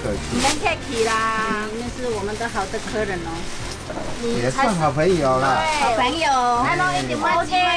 客气。 你们客气啦， 你们是我们的好的客人哦。 也算好朋友了。 好朋友，那都一定会